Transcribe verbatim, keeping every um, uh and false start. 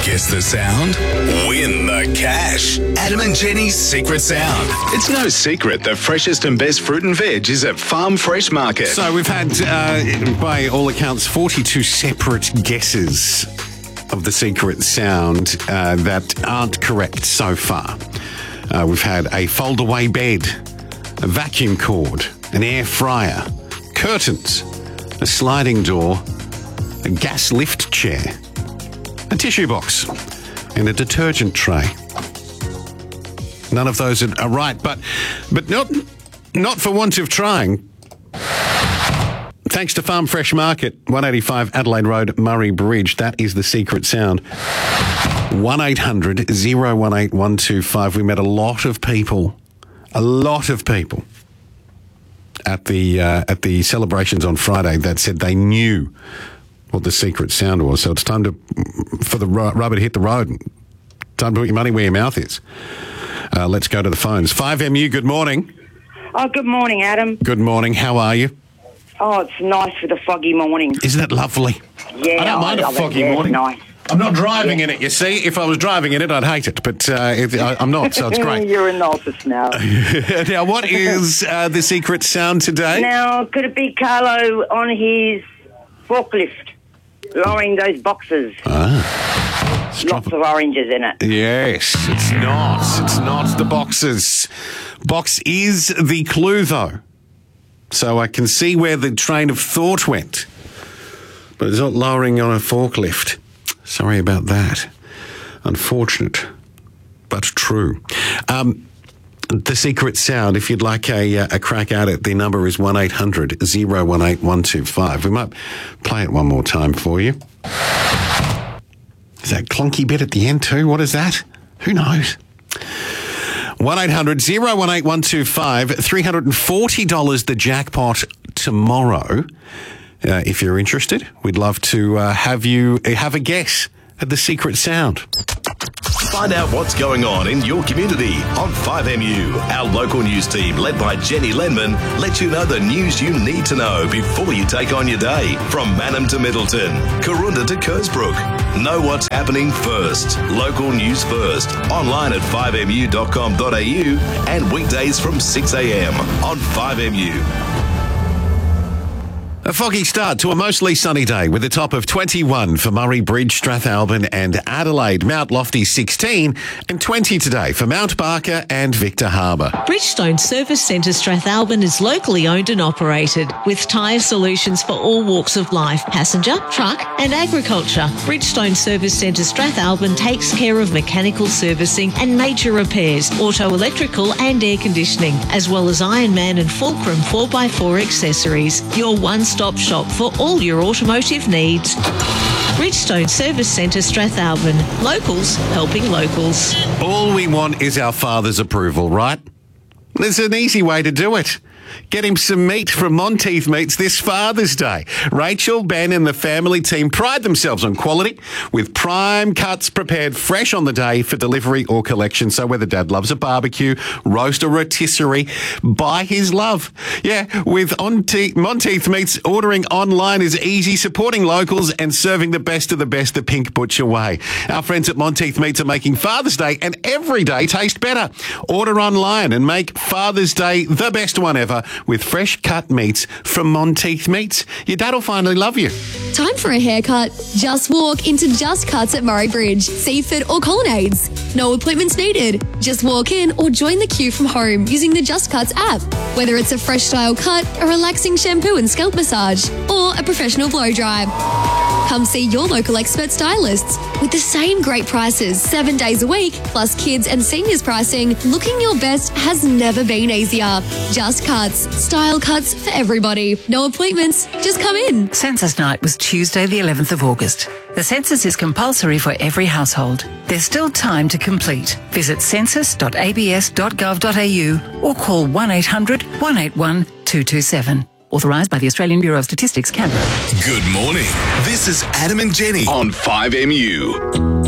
Guess the sound? Win the cash. Adam and Jenny's Secret Sound. It's no secret the freshest and best fruit and veg is at Farm Fresh Market. So we've had, uh, by all accounts, forty-two separate guesses of the secret sound uh, that aren't correct so far. Uh, we've had a fold-away bed, a vacuum cord, an air fryer, curtains, a sliding door, a gas lift chair, a tissue box, and a detergent tray. None of those are, are right, but but not not for want of trying. Thanks to Farm Fresh Market, one eighty-five Adelaide Road, Murray Bridge. That is the secret sound. one eight hundred oh one eight one two five. We met a lot of people, a lot of people at the uh, at the celebrations on Friday that said they knew what the secret sound was. So it's time to for the ru- rubber to hit the road. Time to put your money where your mouth is. Uh, let's go to the phones. five M U, good morning. Oh, good morning, Adam. Good morning. How are you? Oh, it's nice for the foggy morning. Isn't it lovely? Yeah, I don't mind I a foggy it. Yeah, morning. Nice. I'm not driving yeah. in it, you see. If I was driving in it, I'd hate it, but uh, if, I, I'm not, so it's great. You're a novice now. Now, what is uh, the secret sound today? Now, could it be Carlo on his forklift, lowering those boxes? Ah. Lots of oranges in it. Yes, it's not. It's not the boxes. Box is the clue, though. So I can see where the train of thought went. But it's not lowering on a forklift. Sorry about that. Unfortunate, but true. Um, the secret sound, if you'd like a, a crack at it, the number is one eight hundred oh one eight one two five. We might play it one more time for you. Is that clunky bit at the end too? What is that? Who knows? one eight hundred oh one eight one two five. three hundred forty dollars the jackpot tomorrow. Uh, if you're interested, we'd love to uh, have you uh, have a guess at the secret sound. Find out what's going on in your community on five M U. Our local news team, led by Jenny Lenman, lets you know the news you need to know before you take on your day. From Mannum to Middleton, Karoonda to Kersbrook. Know what's happening first. Local news first. Online at five m u dot com dot a u and weekdays from six a m on five M U. A foggy start to a mostly sunny day with a top of twenty-one for Murray Bridge, Strathalbyn and Adelaide. Mount Lofty sixteen and twenty today for Mount Barker and Victor Harbour. Bridgestone Service Centre Strathalbyn is locally owned and operated with tyre solutions for all walks of life, passenger, truck and agriculture. Bridgestone Service Centre Strathalbyn takes care of mechanical servicing and major repairs, auto, electrical and air conditioning, as well as Ironman and Fulcrum four by four accessories. Your one-stop shop for all your automotive needs. Bridgestone Service Centre Strathalbyn. Locals helping locals. All we want is our father's approval, right? There's an easy way to do it. Get him some meat from Monteith Meats this Father's Day. Rachel, Ben and the family team pride themselves on quality with prime cuts prepared fresh on the day for delivery or collection. So whether Dad loves a barbecue, roast or rotisserie, buy his love. Yeah, with Monte- Monteith Meats, ordering online is easy, supporting locals and serving the best of the best the Pink Butcher way. Our friends at Monteith Meats are making Father's Day and every day taste better. Order online and make Father's Day the best one ever with fresh cut meats from Monteith Meats. Your dad will finally love you. Time for a haircut? Just walk into Just Cuts at Murray Bridge, Seaford or Colonnades. No appointments needed. Just walk in or join the queue from home using the Just Cuts app. Whether it's a fresh style cut, a relaxing shampoo and scalp massage, or a professional blow dry. Come see your local expert stylists. With the same great prices, seven days a week, plus kids and seniors pricing, looking your best has never been easier. Just Cuts. Style cuts for everybody. No appointments. Just come in. Census night was Tuesday the eleventh of August. The census is compulsory for every household. There's still time to complete. Visit census dot a b s dot gov dot a u or call one eight hundred one eight one two two seven. Authorised by the Australian Bureau of Statistics, Canberra. Good morning. This is Adam and Jenny on five M U.